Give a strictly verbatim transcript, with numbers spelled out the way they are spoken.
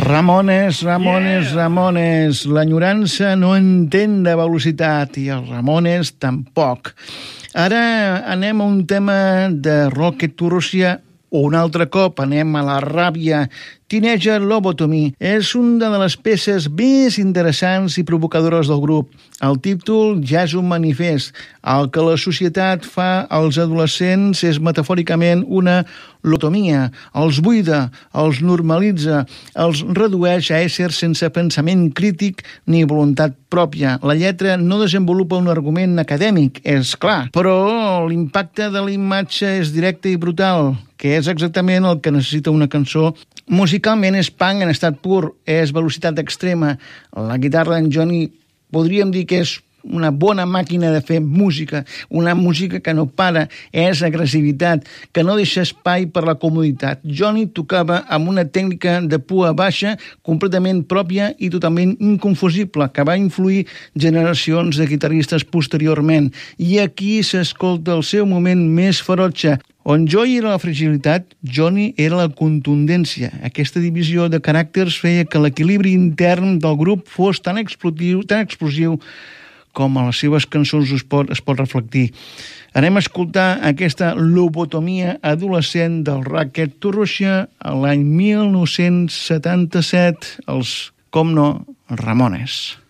Ramones, Ramones, yeah. Ramones. L'enyorança no entén de velocitat i els Ramones tampoc. Ara anem a un tema de Rocket to Russia. Un altre cop anem a la ràbia. Teenager Lobotomy és una de les peces més interessants i provocadores del grup. El títol ja és un manifest. El que la societat fa als adolescents és metafòricament una lotomia. Els buida, els normalitza, els redueix a éssers sense pensament crític ni voluntat pròpia. La lletra no desenvolupa un argument acadèmic, és clar, però l'impacte de la imatge és directe i brutal, que és exactament el que necessita una cançó. Musicalment és punk en estat pur, és velocitat extrema. La guitarra d'en Johnny podríem dir que és una bona màquina de fer música, una música que no para, és agressivitat, que no deixa espai per la comoditat. Johnny tocava amb una tècnica de pua baixa completament pròpia i totalment inconfusible, que va influir generacions de guitarristes posteriorment. I aquí s'escolta el seu moment més ferotge. On Joey era la fragilitat, Johnny era la contundència. Aquesta divisió de caràcters feia que l'equilibri intern del grup fos tan explosiu, tan explosiu com a les seves cançons es pot, es pot reflectir. Anem a escoltar aquesta lobotomia adolescent del Rocket to Russia l'any mil nou-cents setanta-set, els, com no, Ramones.